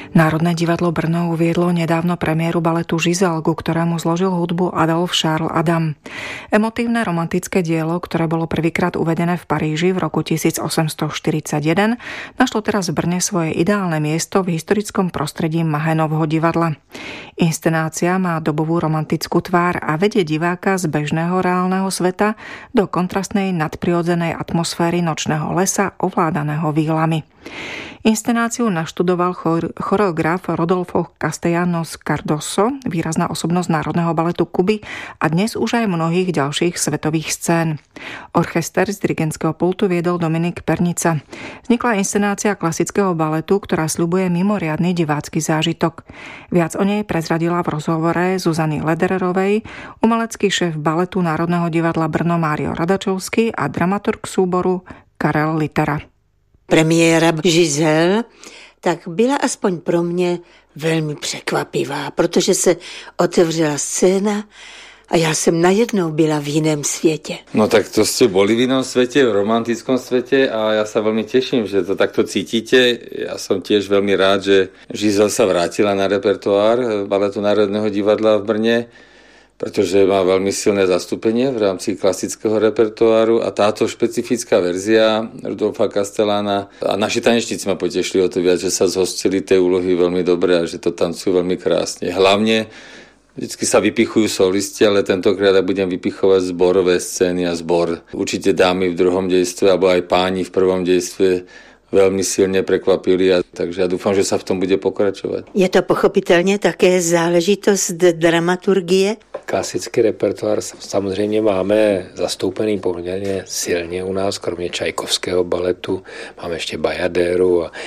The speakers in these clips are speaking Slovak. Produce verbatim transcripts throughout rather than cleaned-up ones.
Národné divadlo Brno uviedlo nedávno premiéru baletu Žizel, ku ktorému zložil hudbu Adolf Charles Adam. Emotívne romantické dielo, ktoré bolo prvýkrát uvedené v Paríži v roku tisícosemstoštyridsaťjeden, našlo teraz v Brne svoje ideálne miesto v historickom prostredí Mahenovho divadla. Inscenácia má dobovú romantickú tvár a vedie diváka z bežného reálneho sveta do kontrastnej nadprirodzenej atmosféry nočného lesa ovládaného vílami. Inscenáciu naštudoval chor- choreograf Rodolfo Castellanos Cardoso, výrazná osobnosť Národného baletu Kuby a dnes už aj mnohých ďalších svetových scén. Orchester z dirigentského pultu viedol Dominik Pernica. Vznikla inscenácia klasického baletu, ktorá sľubuje mimoriadny divácky zážitok. Viac o nej prezradila v rozhovore Zuzany Ledererovej umelecký šéf baletu Národného divadla Brno Mário Radačovský a dramaturg súboru Karel Litera. Premiéra Žizel tak byla aspoň pro mě velmi překvapivá, protože se otevřela scéna a já jsem najednou byla v jiném světě. No tak to ste boli v inom svete, v romantickom svete a ja sa veľmi teším, že to takto cítite. Ja som tiež veľmi rád, že Žizel sa vrátila na repertoár Baletu Národného divadla v Brne, pretože má veľmi silné zastúpenie v rámci klasického repertoáru a táto špecifická verzia Rudolfa Castellana a naši tanečníci ma potešili o to viac, že sa zhostili tej úlohy veľmi dobre a že to tancujú veľmi krásne. Hlavne vždycky sa vypichujú solisti, ale tentokrát budem vypichovať zborové scény a zbor. Určite dámy v druhom dejstve alebo aj páni v prvom dejstve veľmi silne prekvapili, a takže ja dúfam, že sa v tom bude pokračovať. Je to pochopitelně také záležitost dramaturgie? Klasický repertoár samozřejmě máme zastoupený poměrně silně u nás, kromě Čajkovského baletu, máme ještě Bajadéru a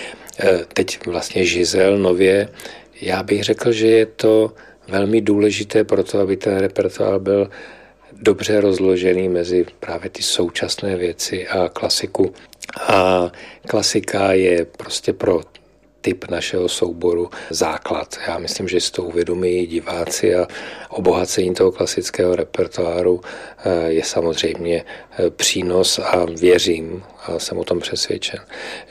teď vlastně Žizel nově. Já bych řekl, že je to velmi důležité pro to, aby ten repertoár byl dobře rozložený mezi právě ty současné věci a klasiku. A klasika je prostě pro typ našeho souboru základ. Já myslím, že si to uvědomí diváci a obohacení toho klasického repertoáru je samozřejmě přínos a věřím, a jsem o tom přesvědčen,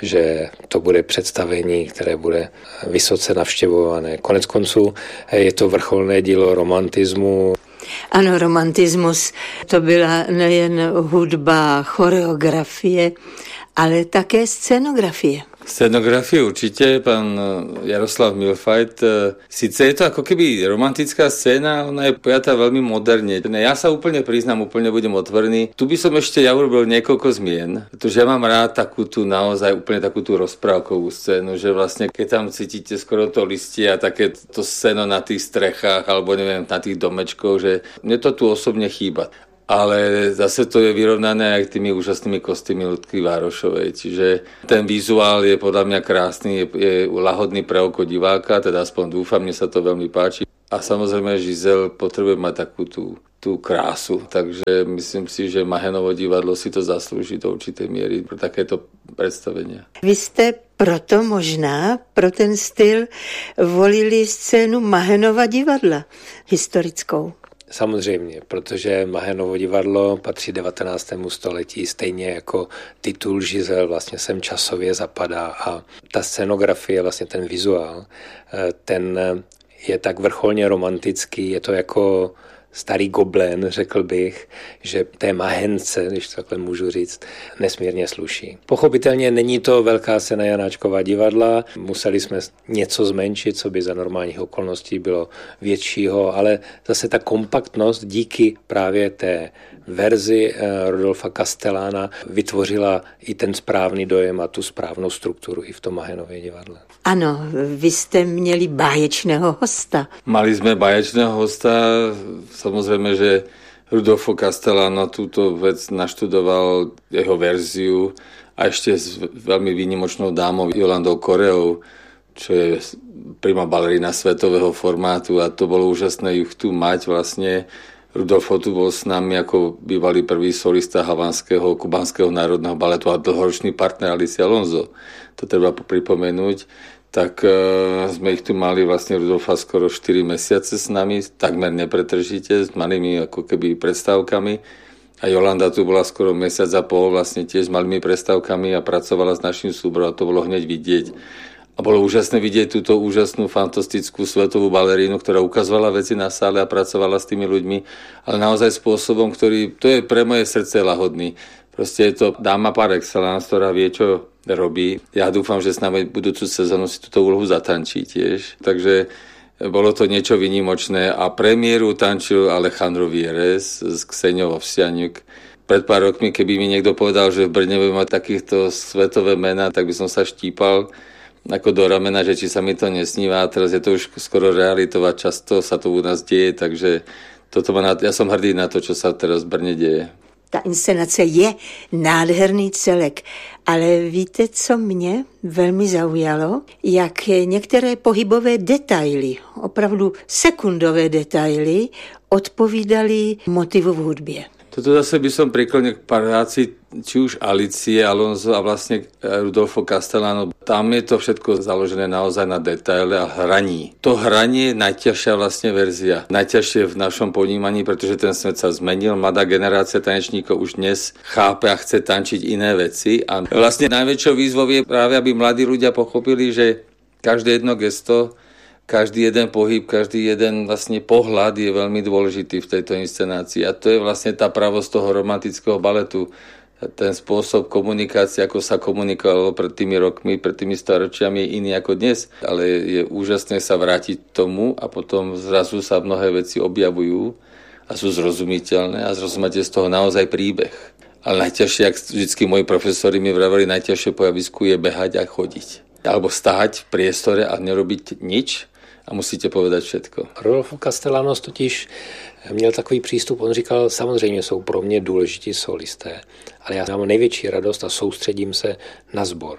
že to bude představení, které bude vysoce navštěvované. Konec konců je to vrcholné dílo romantismu. Ano, romantismus to byla nejen hudba, choreografie, ale také scenografie. Scenografie určite, pán Jaroslav Milfajt. Sice je to ako keby romantická scéna, ona je pojatá veľmi moderne. Ja sa úplne priznám, úplne budem otvorený. Tu by som ešte ja urobil niekoľko zmien, pretože ja mám rád takú tú naozaj úplne takú tú rozprávkovú scénu, že vlastne keď tam cítite skoro to listie a také to scéno na tých strechách alebo neviem, na tých domečkoch, že mne to tu osobne chýba. Ale zase to je vyrovnané aj tými úžasnými kostýmy Ľudky Várošovej. Čiže ten vizuál je podľa mňa krásny, je, je lahodný pre oko diváka, teda aspoň dúfam, mne sa to veľmi páči. A samozrejme Žizel potrebuje mať takú tú, tú krásu, takže myslím si, že Mahenovo divadlo si to zaslúži do určitej miery pre takéto predstavenia. Vy ste proto možná pro ten styl volili scénu Mahenova divadla historickou. Samozřejmě, protože Mahenovo divadlo patří devatenáctému století, stejně jako titul Žizel vlastně sem časově zapadá a ta scenografie, vlastně ten vizuál, ten je tak vrcholně romantický, je to jako starý goblen, řekl bych, že té Mahence, když takhle můžu říct, nesmírně sluší. Pochopitelně není to velká scéna Janáčkova divadla, museli jsme něco zmenšit, co by za normálních okolností bylo většího, ale zase ta kompaktnost díky právě té verzi Rudolfa Castellana vytvořila i ten správný dojem a tu správnou strukturu i v tom Mahenově divadle. Ano, vy jste měli báječného hosta. Mali sme báječného hosta, samozrejme, že Rudolfo Castellano túto vec naštudoval, jeho verziu a ešte s veľmi výnimočnou dámou Jolandou Koreou, čo je prima balerina svetového formátu a to bolo úžasné ju tu mať vlastne. Rudolfo tu bol s nami ako bývalý prvý solista havanského kubanského národného baletu a dlhoročný partner Alicia Alonso. To treba pripomenúť. Tak e, sme ich tu mali vlastne Rudolfa skoro štyri mesiace s nami, takmer nepretržite, s malými ako keby predstavkami. A Jolanda tu bola skoro mesiac a pol vlastne tiež s malými predstavkami a pracovala s našim súborom a to bolo hneď vidieť. A bolo úžasné vidieť túto úžasnú, fantastickú svetovú balerínu, ktorá ukazovala veci na sále a pracovala s tými ľuďmi, ale naozaj spôsobom, ktorý, to je pre moje srdce lahodný. Proste je to dáma par excellence, ktorá vie, čo robí. Ja dúfam, že s nami budúcu sezónu si túto úlohu zatančí tiež. Takže bolo to niečo výnimočné a premiéru tančil Alejandro Vieres s Kseniou Ovsianiuk. Pred pár rokmi, keby mi niekto povedal, že v Brne bude mať takýchto svetové mená, tak by som sa štípal ako do ramena, že či sa mi to nesníva. A teraz je to už skoro realitou a často sa to u nás deje, takže toto ma na, ja som hrdý na to, čo sa teraz v Brne deje. Ta inscenace je nádherný celek, ale víte, co mě velmi zaujalo? Jak některé pohybové detaily, opravdu sekundové detaily, odpovídaly motivu v hudbě. Toto zase by som priklonil k práci či už Alicie Alonso a vlastne Rudolfo Castellano. Tam je to všetko založené naozaj na detaile a hraní. To hranie je najťažšia vlastne verzia. Najťažšie v našom ponímaní, pretože ten svet sa zmenil. Mladá generácia tanečníkov už dnes chápe a chce tančiť iné veci. A vlastne najväčšou výzvou je práve, aby mladí ľudia pochopili, že každé jedno gesto, každý jeden pohyb, každý jeden vlastne pohľad je veľmi dôležitý v tejto inscenácii. A to je vlastne tá pravosť toho romantického baletu. Ten spôsob komunikácie, ako sa komunikovalo pred tými rokmi, pred tými storočiami, je iný ako dnes. Ale je úžasné sa vrátiť k tomu a potom zrazu sa mnohé veci objavujú a sú zrozumiteľné a zrozumíte z toho naozaj príbeh. Ale najťažšie, ak vždycky moji profesori mi vraveli, najťažšie po javisku je behať a chodiť. Alebo stáť v priestore a nerobiť nič, a musíte povedat všetko. Rodolfo Castellanos totiž měl takový přístup, on říkal, samozřejmě jsou pro mě důležití solisté, ale já mám největší radost a soustředím se na sbor.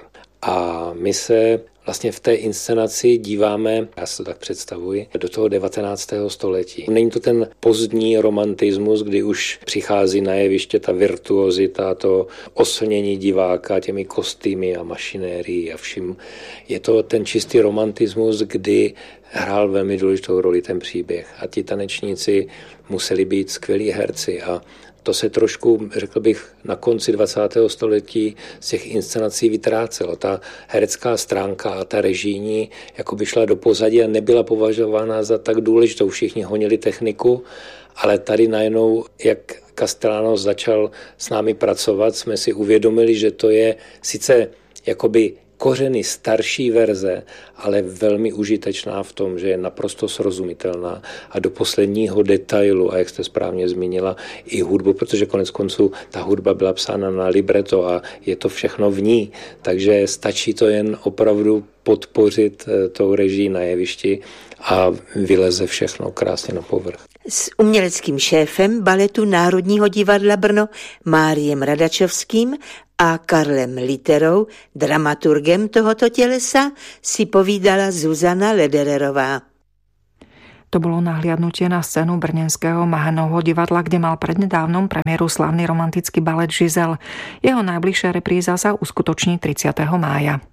A my se vlastně v té inscenaci díváme, já si to tak představuji, do toho devatenáctého století. Není to ten pozdní romantismus, kdy už přichází na jeviště ta virtuozita, to oslnění diváka těmi kostýmy a mašinérií a vším. Je to ten čistý romantismus, kdy hrál velmi důležitou roli ten příběh a ti tanečníci museli být skvělí herci a to se trošku, řekl bych, na konci dvacátého století z těch inscenací vytrácelo. Ta herecká stránka a ta režijní jako by šla do pozadí a nebyla považována za tak důležitou. Všichni honili techniku, ale tady najednou, jak Castellanos začal s námi pracovat, jsme si uvědomili, že to je sice jakoby kořeny starší verze, ale velmi užitečná v tom, že je naprosto srozumitelná a do posledního detailu, a jak jste správně zmínila, i hudbu, protože konec konců ta hudba byla psána na libreto a je to všechno v ní, takže stačí to jen opravdu podpořit tou režii na jevišti a vyleze všechno krásně na povrch. S uměleckým šéfem baletu Národního divadla Brno Máriem Radačovským a Karlem Literou, dramaturgem tohoto tělesa, si povídala Zuzana Ledererová. To bolo nahliadnutie na scénu brněnského Mahanovho divadla, kde mal prednedávnom premiéru slávny romantický balet Giselle. Jeho najbližšia repríza sa uskutoční tridsiateho mája.